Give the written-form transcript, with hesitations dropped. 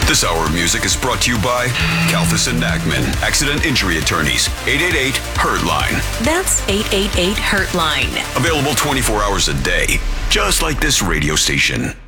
This hour of music is brought to you by Kalfas and Nagman, Accident Injury Attorneys, 888-HURT-LINE. That's 888-HURT-LINE. Available 24 hours a day, just like this radio station.